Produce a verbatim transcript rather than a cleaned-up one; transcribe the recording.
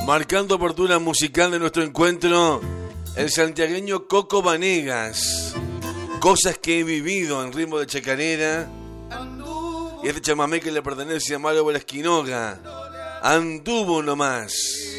Marcando apertura musical de nuestro encuentro, el santiagueño Coco Vanegas. Cosas que he vivido en ritmo de chacarera. Y este chamamé que le pertenece a Mario Belasquinoga. Anduvo nomás.